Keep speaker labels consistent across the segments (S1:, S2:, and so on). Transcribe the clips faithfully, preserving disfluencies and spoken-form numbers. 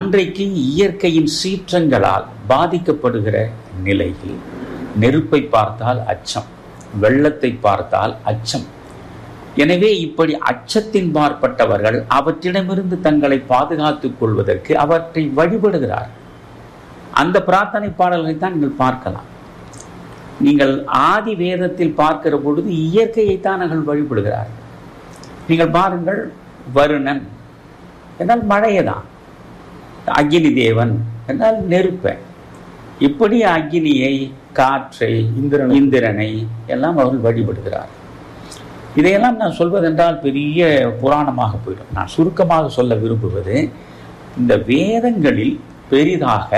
S1: அன்றைக்கு இயற்கையின் சீற்றங்களால் பாதிக்கப்படுகிற நிலையில் நெருப்பை பார்த்தால் அச்சம், வெள்ளத்தை பார்த்தால் அச்சம். எனவே இப்படி அச்சத்தின் பார்ப்பட்டவர்கள் அவற்றிடமிருந்து தங்களை பாதுகாத்துக் கொள்வதற்கு அவற்றை வழிபடுகிறார். அந்த பிரார்த்தனை பாடல்களை தான் நீங்கள் பார்க்கலாம். நீங்கள் ஆதி வேதத்தில் பார்க்கிற பொழுது இயற்கையைத்தான் நாங்கள் வழிபடுகிறார். நீங்கள் பாருங்கள், வருணன் என்றால் மழையதான், அக்னி தேவன் என்றால் நெருப்பை, இப்படி அக்னியை, காற்றை, இந்திரன் இந்திரனை எல்லாம் அவர்கள் வழிபடுகிறார். இதையெல்லாம் நான் சொல்வதென்றால் பெரிய புராணமாக போயிடும். நான் சுருக்கமாக சொல்ல விரும்புவது, இந்த வேதங்களில் பெரிதாக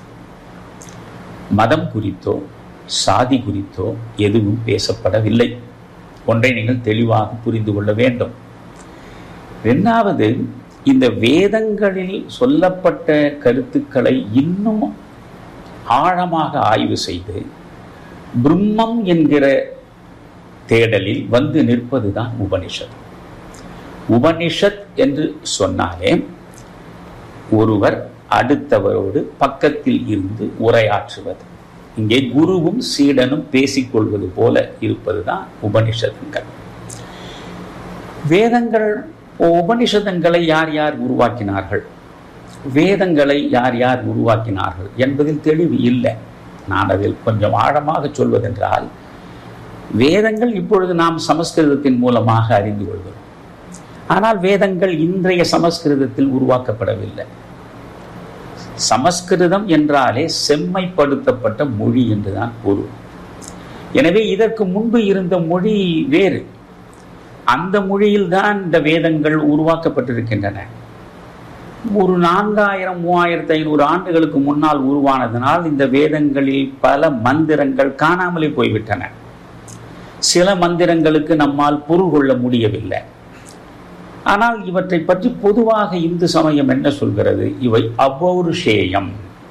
S1: மதம் குறித்தோ சாதி குறித்தோ எதுவும் பேசப்படவில்லை. ஒன்றை நீங்கள் தெளிவாக புரிந்து கொள்ள வேண்டும். இரண்டாவது, இந்த வேதங்களில் சொல்லப்பட்ட கருத்துக்களை இன்னும் ஆழமாக ஆய்வு செய்து பிரம்மம் என்கிற தேடலில் வந்து நிற்பதுதான் உபனிஷத். உபனிஷத் என்று சொன்னாலே ஒருவர் அடுத்தவரோடு பக்கத்தில் இருந்து உரையாற்றுவது, இங்கே குருவும் சீடனும் பேசிக்கொள்வது போல இருப்பதுதான் உபனிஷதங்கள். வேதங்கள், உபனிஷதங்களை யார் யார் உருவாக்கினார்கள், வேதங்களை யார் யார் உருவாக்கினார்கள் என்பதில் தெளிவு இல்லை. நான் அதில் கொஞ்சம் ஆழமாக சொல்வதென்றால், வேதங்கள் இப்பொழுது நாம் சமஸ்கிருதத்தின் மூலமாக அறிந்து கொள்கிறோம். ஆனால் வேதங்கள் இன்றைய சமஸ்கிருதத்தில் உருவாக்கப்படவில்லை. சமஸ்கிருதம் என்றாலே செம்மைப்படுத்தப்பட்ட மொழி என்றுதான் பொருள். எனவே இதற்கு முன்பு இருந்த மொழி வேறு. அந்த மொழியில்தான் இந்த வேதங்கள் உருவாக்கப்பட்டிருக்கின்றன. ஒரு நான்காயிரம் மூவாயிரத்தி ஐநூறு ஆண்டுகளுக்கு முன்னால் உருவானதனால் இந்த வேதங்களில் பல மந்திரங்கள் காணாமலே போய்விட்டன. சில மந்திரங்களுக்கு நம்மால் பொருள் கொள்ள முடியவில்லை. ஆனால் இவற்றை பற்றி பொதுவாக இந்து சமயம் என்ன சொல்கிறது? இவை அபௌருஷேயம்.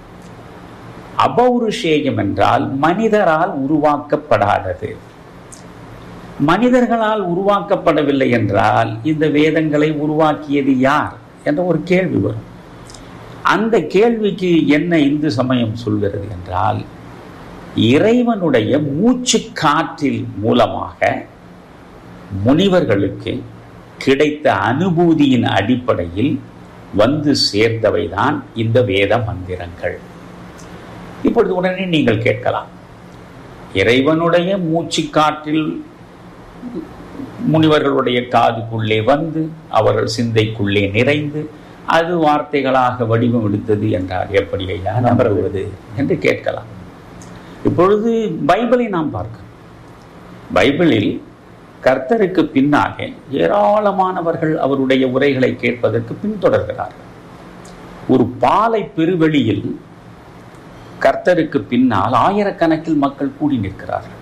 S1: அபௌருஷேயம் என்றால் மனிதரால் உருவாக்கப்படாதது. மனிதர்களால் உருவாக்கப்படவில்லை என்றால் இந்த வேதங்களை உருவாக்கியது யார் என்ற ஒரு கேள்வி வரும். அந்த கேள்விக்கு என்ன இந்து சமயம் சொல்கிறது என்றால், இறைவனுடைய மூச்சு காற்றில் மூலமாக முனிவர்களுக்கு கிடைத்த அனுபூதியின் அடிப்படையில் வந்து சேர்ந்தவைதான் இந்த வேத மந்திரங்கள். இப்பொழுது உடனே நீங்கள் கேட்கலாம், இறைவனுடைய மூச்சு காற்றில் முனிவர்களுடைய காதுக்குள்ளே வந்து அவர்கள் சிந்தைக்குள்ளே நிறைந்து அது வார்த்தைகளாக வடிவம் எடுத்தது என்றால் எப்படி ஐயா நம்புவது என்று கேட்கலாம். இப்பொழுது பைபிளை நாம் பார்க்கிறோம். பைபிளில் கர்த்தருக்கு பின்னாலே ஏராளமானவர்கள் அவருடைய உரைகளை கேட்பதற்கு பின்தொடர்கிறார்கள். ஒரு பாலை பெருவெளியில் கர்த்தருக்கு பின்னால் ஆயிரக்கணக்கில் மக்கள் கூடி நிற்கிறார்கள்.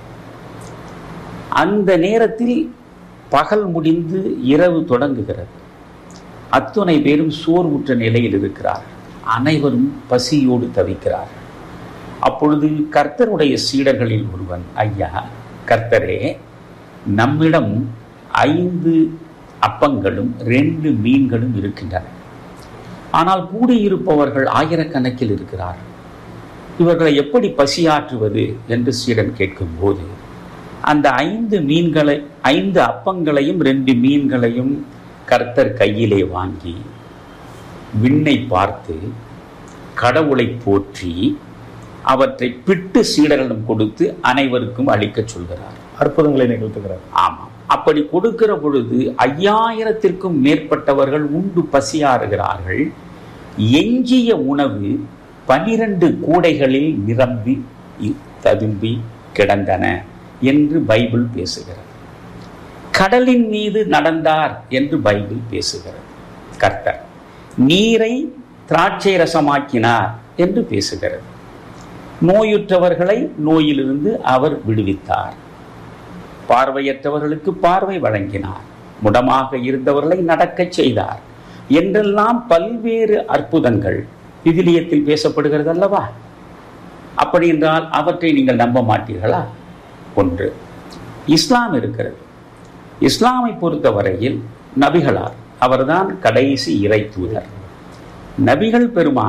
S1: அந்த நேரத்தில் பகல் முடிந்து இரவு தொடங்குகிறது. அத்துணை பேரும் சோர்வுற்ற நிலையில் இருக்கிறார்கள். அனைவரும் பசியோடு தவிக்கிறார்கள். அப்பொழுது கர்த்தருடைய சீடர்களில் ஒருவன், ஐயா கர்த்தரே, நம்மிடம் ஐந்து அப்பங்களும் ரெண்டு மீன்களும் இருக்கின்றன. ஆனால் கூடியிருப்பவர்கள் ஆயிரக்கணக்கில் இருக்கிறார்கள். இவர்களை எப்படி பசியாற்றுவது என்று சீடன் கேட்கும்போது, அந்த ஐந்து மீன்களை ஐந்து அப்பங்களையும் ரெண்டு மீன்களையும் கர்த்தர் கையிலே வாங்கி விண்ணை பார்த்து கடவுளை போற்றி அவற்றை பிட்டு சீடர்களிடம் கொடுத்து அனைவருக்கும் அளிக்க சொல்கிறார்.
S2: அற்புதங்களை நிகழ்த்துகிறார்.
S1: ஆமாம். அப்படி கொடுக்கிற பொழுது ஐயாயிரத்திற்கும் மேற்பட்டவர்கள் உண்டு பசியாறுகிறார்கள். எஞ்சிய உணவு பனிரெண்டு கூடைகளில் நிரம்பி ததும்பி கிடந்தன என்று பைபிள் பேசுகிறது. கடலின் மீது நடந்தார் என்று பைபிள் பேசுகிறது. கர்த்தர் நீரை திராட்சை ரசமாக்கினார் என்று பேசுகிறது. நோயுற்றவர்களை நோயிலிருந்து அவர் விடுவித்தார். பார்வையற்றவர்களுக்கு பார்வை வழங்கினார். முடமாக இருந்தவர்களை நடக்கச் செய்தார் என்றெல்லாம் பல்வேறு அற்புதங்கள் விவிலியத்தில் பேசப்படுகிறது அல்லவா? அப்படி என்றால் அவற்றை நீங்கள் நம்ப மாட்டீர்களா? ஒன்று. இஸ்லாம் இருக்கிறது. இஸ்லாமை பொறுத்தவரையில் நபிகளார், அவர்தான் கடைசி இறை தூதர். நபிகள் பெருமான்